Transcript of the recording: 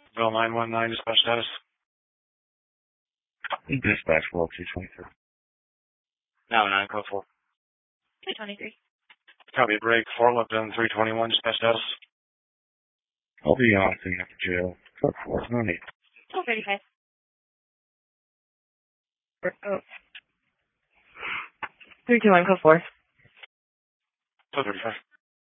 Bill 919, dispatch status. Dispatch, well, 223. Now 9 code 4. 223. Copy break, 4 Lipton, 321, dispatch status. I'll be on to you after jail. Code 4, no need. 235. Oh. 321, code 4. 235.